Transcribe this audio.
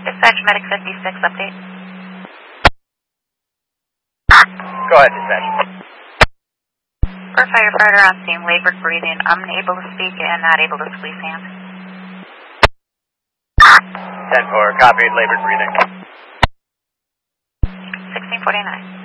Dispatch Medic 56 update. Go ahead, dispatch. First firefighter on scene, labored breathing, unable to speak and not able to squeeze hands. 10-4, copied, labored breathing. 1649.